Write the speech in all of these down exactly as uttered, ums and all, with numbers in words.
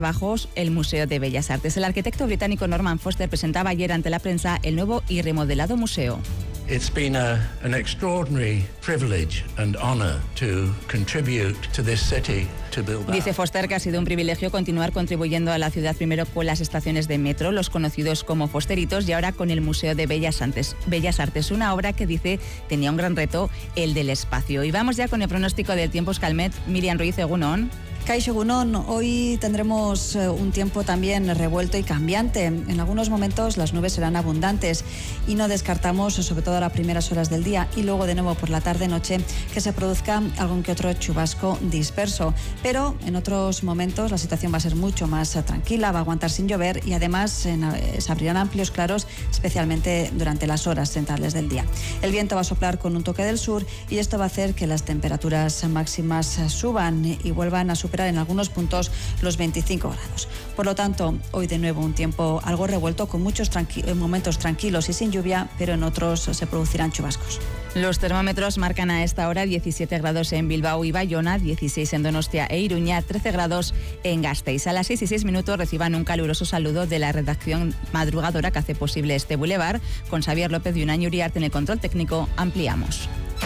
Bajos el Museo de Bellas Artes. El arquitecto británico Norman Foster presentaba ayer ante la prensa el nuevo y remodelado museo. It's been a, an extraordinary privilege and honor to contribute to this city, to Bilbao. Dice Foster que ha sido un privilegio continuar contribuyendo a la ciudad, primero con las estaciones de metro, los conocidos como Fosteritos, y ahora con el Museo de Bellas Artes. Bellas Artes, una obra que dice tenía un gran reto, el del espacio. Y vamos ya con el pronóstico del tiempo, Euskalmet. Miriam Ruiz, Egunon. Kaixo Egunon, hoy tendremos un tiempo también revuelto y cambiante. En algunos momentos las nubes serán abundantes y no descartamos, sobre todo a las primeras horas del día y luego de nuevo por la tarde-noche, que se produzca algún que otro chubasco disperso. Pero en otros momentos la situación va a ser mucho más tranquila, va a aguantar sin llover y además en, se abrirán amplios claros, especialmente durante las horas centrales del día. El viento va a soplar con un toque del sur y esto va a hacer que las temperaturas máximas suban y vuelvan a superar en algunos puntos los veinticinco grados. Por lo tanto, hoy de nuevo un tiempo algo revuelto con muchos tranqui- momentos tranquilos y sin lluvia, pero en otros se producirán chubascos. Los termómetros marcan a esta hora diecisiete grados en Bilbao y Bayona, dieciséis en Donostia e Iruña, trece grados en Gasteiz. A las seis y seis minutos reciban un caluroso saludo de la redacción madrugadora que hace posible este bulevar. Con Xavier López y Unai Uriarte en el control técnico, ampliamos.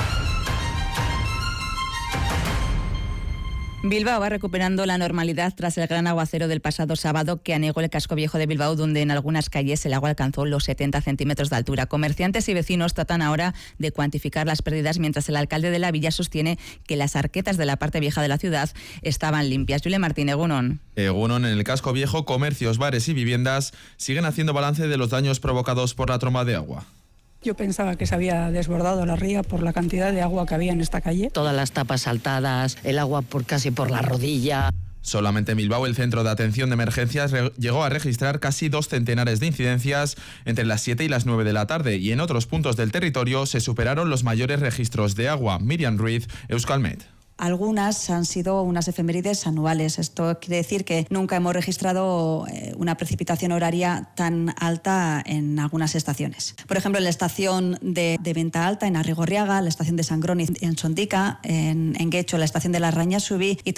Bilbao va recuperando la normalidad tras el gran aguacero del pasado sábado que anegó el casco viejo de Bilbao, donde en algunas calles el agua alcanzó los setenta centímetros de altura. Comerciantes y vecinos tratan ahora de cuantificar las pérdidas, mientras el alcalde de la villa sostiene que las arquetas de la parte vieja de la ciudad estaban limpias. Julia Martín, Egunon. Egunon, en el casco viejo, comercios, bares y viviendas siguen haciendo balance de los daños provocados por la tromba de agua. Yo pensaba que se había desbordado la ría por la cantidad de agua que había en esta calle. Todas las tapas saltadas, el agua por casi por la rodilla. Solamente en Bilbao, el Centro de Atención de Emergencias re- llegó a registrar casi dos centenares de incidencias entre las siete y las nueve de la tarde, y en otros puntos del territorio se superaron los mayores registros de agua. Miriam Ruiz, Euskalmet. Algunas han sido unas efemérides anuales. Esto quiere decir que nunca hemos registrado una precipitación horaria tan alta en algunas estaciones. Por ejemplo, en la estación de, de Venta Alta, en Arrigorriaga, la estación de Sangrón en Sondica, en, en Guecho, la estación de Las Rañas Subí y